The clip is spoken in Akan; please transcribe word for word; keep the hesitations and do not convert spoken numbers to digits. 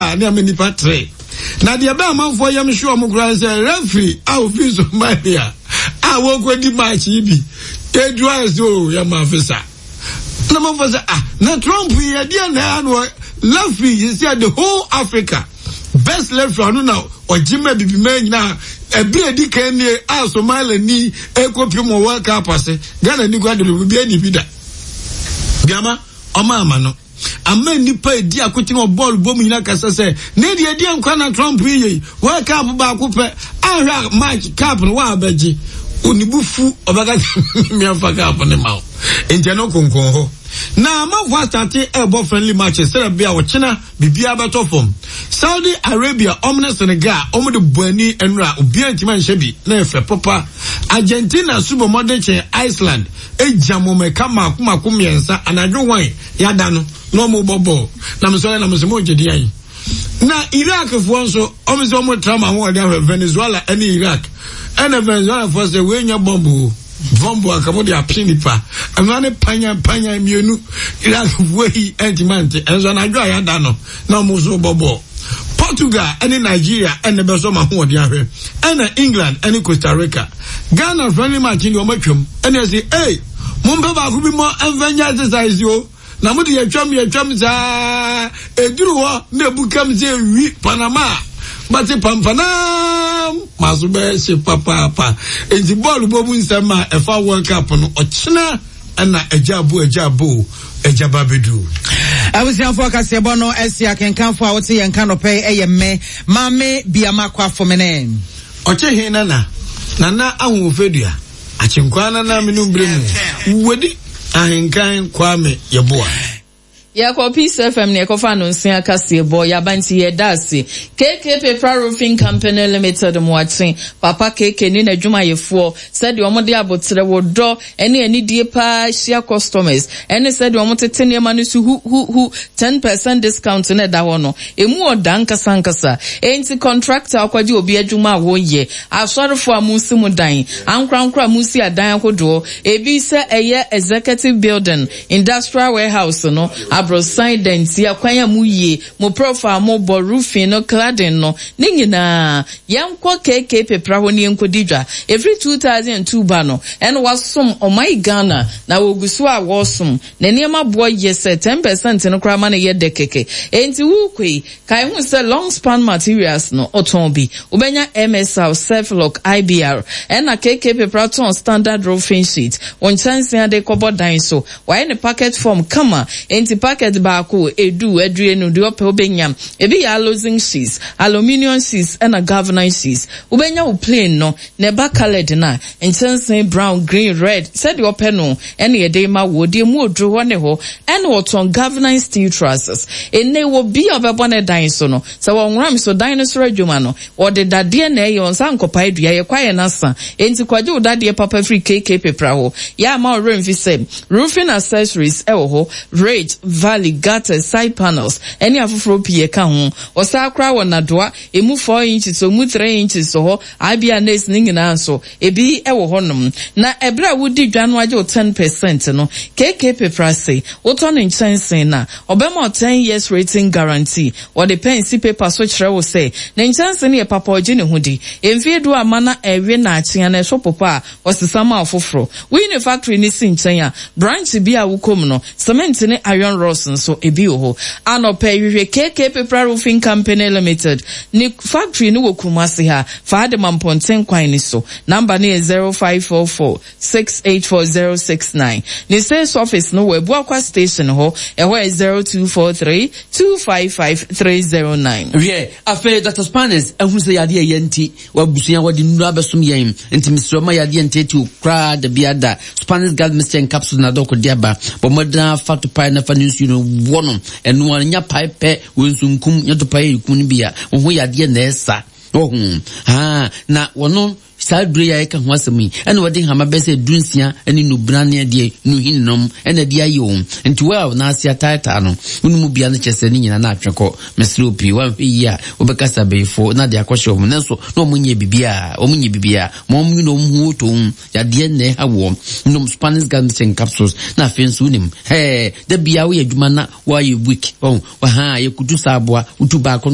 a ne am nipa tre na de ba amanfo yam hwe om kura say referee a ofi Somalia a wo kwadi match bi edua so ya mafisa na manfo say ah na Trump ye dia na no referee you see the whole Africa best referee no now ojima bibima nyina ebi edi kan ni a Somalia ni ekopi mo World Cup ase Ghana ni kwade lo bi ani bida biama oma ama no ama nipa edi akoti no ball bom nyina kasa se na di edi ankwa na Trump yi World Cup ba ko pe ahwa match cup no wa abaji onibufu obaga mi afa cup ne ma enti no konkon ho na amafo starte ebo friendly matches Serbia wo china bibia beto form Saudi Arabia omne Senegal omde buani enra obi antima nhye bi na efe papa Argentina subo modern Iceland ejamo meka makuma kumiensa anadwo wan yada no no mo bobo na mso na mso jedi an na Iraq fo nso omso mo trauma ho de Venezuela and Iraq and Venezuela for say we nya bombu Vombo akamodi apinipa amane panya panya mienu ila wehi entimante enzo na adwa ya da no na muzo bobo Portugal and Nigeria and the beso ma ho odi ahwe and England and Costa Rica Ghana friendly match ni o matwam and say hey mumbe ba ku bi mo envenya exercise yo na mudi ye twam ye twam za eduru ho na bukam ze wi Panama Bati pampana masube se papa papa enti ball bomu nsema efa World Cup no ochina na ejabu ejabu ejaba bedu awusian focus ye bono esia kenkanfo a wote yenka no pe eyemme mame biama kwa fomene oche hin na na na ahu ofedua achinkwana na menu bremu wodi ahenkan kwame yeboa Yako Peace F M ne kofa no nsia kase bo yabanti ye dase K K Paper Roofing Company Limited moatin papa K K ni na dwuma yefo said omo de abotre wodo ene ani die pa share customers ene said omo tete ne ma no su hu hu hu ten percent discount na da ho no emu odan kasa nkasa enti contractor akwaje obi adwuma wo ye asorefo amusimu dan ankrankra musi adan akodo ebi se eye executive building industrial warehouse no Broside denti akwanya mu yie mo profile mo bo roofing no cladding no ne nyina yankwa K K Pepra ho ne enkodidwa every two thousand two ba no en wasom o my Ghana na wogusu a wosom na niema boy yes ten percent no kra ma na ye de keke enti wukwe kai hu se long span materials no oton bi ubenya M S L self lock I B R en na K K Pepra ton standard roofing sheet on chance ade kobo dan so why ne packet form kama enti packet baako edu edue no de ope obenya ebi ya losing sheets aluminium sheets and a governance sheets ubenya u plain no ne ba colored na intense brown green red said your pen and ye de ma wo de mu odru ho ne ho and what on governance steel trusses ene wo bi obebone dan so no so wonram so dinosaur adwuma no wo de dade na ye onsa nkopa edua ye kwaye na sa enti kwaje wo dade papa free K K Pepra ho ya ma ore mfi say roofing accessories e wo ho rate valley gutters side panels any afufro pie ka ho osakra wona doa emu four inches so mu three inches so ho abia nes ningina so ebi e wo honom na ebra wudi dwanu age ten percent no K K Pepra say woto no nchansen na obema ten years rating guarantee or the pensi paper so kire wo say na nchansen ne papa oje ne hudi emfie do amana ewe na achia na so popa osesama afufro we ne factory ni sinchen ya branch bi a wukom no cement ne iron rods so ebi oho anope hwehwe K K Pepra Roofing Company Limited ni factory ni wokumase ha fa de mamponten kwan ni so number ni zero five four four six eight four zero six nine ni sales office no webu akwa station ho eho zero two four three two five five three zero nine we afa Doctor Spanish ehun se yade yenti wabusuya wadi nura besom yen enti misroma yade yenti ti okra de biada Spanish gas mister capsule na doko diaba bo modern fat pie na fanus you know wono enu anya pipe wensunkum nyato pie kun bia wo yade na esa ohun ha na wono sadre ya eka ho asemi ene wodi hama bese dunsia ene no brane de no hinnom ene de ayo enti well na asia title no unum bia na chese ni nyina na atweko mesropi wan hwi ya obekasa beifo na de akoshe om nanso no munye bibia omunye bibia mom no mhu to ya de ne hawo num Spanish gas capsules na fensu unim he de bia wo adwuma na wa ye week oh wa ha ye kudu saboa utu ba